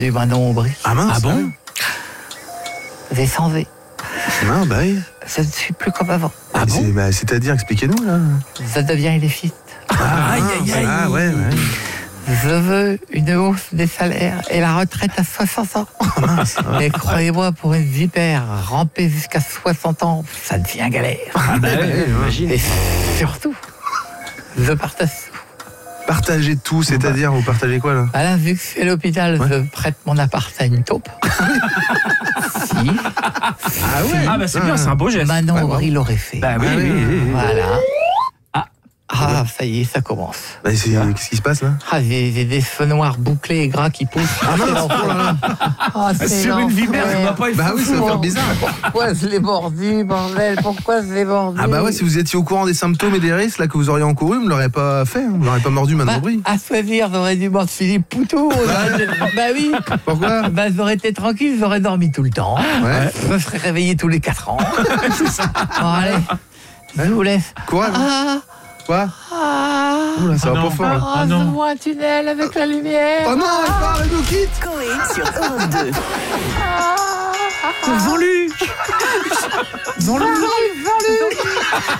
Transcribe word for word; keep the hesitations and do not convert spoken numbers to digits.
du Manon Aubry. Ah mince. Ah bon? J'ai changé. Non, bah oui. Je ne suis plus comme avant. Ah bon? C'est, bah, c'est-à-dire, expliquez-nous là. Je deviens éleviste. Ah, aïe, aïe, aïe. Ah ouais, ouais. Je veux une hausse des salaires et la retraite à soixante ans. Et croyez-moi, pour une vipère, ramper jusqu'à soixante ans, ça devient galère. Ah bah ouais, j'imagine. Et surtout, je partage tout. Partager tout, c'est-à-dire, vous partagez quoi là? Ah là, vu que je suis à l'hôpital, Ouais. je prête mon appart à une taupe. Si. Ah ouais. Ah bah c'est bien, c'est un beau geste. Manon Ouais, Aubry l'aurait fait. Bah oui, Ah oui, oui, oui, oui. oui. Voilà. Ah. Ah, ça y est, ça commence. Bah, c'est, qu'est-ce qui se passe là? Ah, j'ai, j'ai des cheveux noirs bouclés et gras qui poussent. Ah, c'est l'enfer. Ah, c'est Sur une vipère, l'enfer. ça va pas être Bah oui, ça va faire bizarre. Pourquoi je l'ai mordu, bordel? Pourquoi je l'ai mordu? Ah bah ouais, si vous étiez au courant des symptômes et des risques là que vous auriez encouru, vous ne l'auriez pas fait, hein. Vous l'auriez pas mordu Manon Bah, Aubry. à choisir, j'aurais dû mordre Philippe Poutou. Bah oui. Pourquoi? Bah, j'aurais été tranquille, j'aurais dormi tout le temps. Ouais. Je me serais réveillé tous les quatre ans. Bon, allez, je vous laisse. Courage. Ah, Quoi? ah, Oula, ça Ah va non. pas fort là. ah, Ah non. je vois un tunnel avec la lumière. Oh non, elle part, elle nous quitte. Coé sur Europe deux. Ah, Jean-Luc. Jean-Luc, Jean-Luc.